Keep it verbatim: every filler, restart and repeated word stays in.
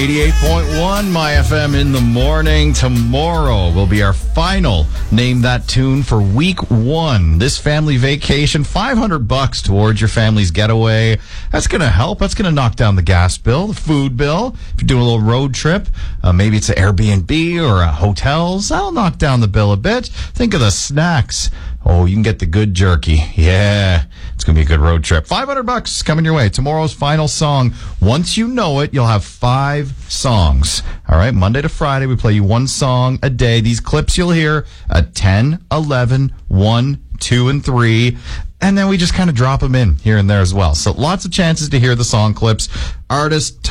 eighty-eight point one My F M in the morning. Tomorrow will be our final Name That Tune for week one. This family vacation, five hundred bucks towards your family's getaway. That's going to help. That's going to knock down the gas bill, the food bill. If you're doing a little road trip, uh, maybe it's an Airbnb or uh, hotels. That'll knock down the bill a bit. Think of the snacks. Oh, you can get the good jerky. Yeah, it's going to be a good road trip. five hundred bucks coming your way. Tomorrow's final song. Once you know it, you'll have five songs. All right, Monday to Friday, we play you one song a day. These clips you'll hear at ten, eleven, one, two, and three. And then we just kind of drop them in here and there as well. So lots of chances to hear the song clips. Artist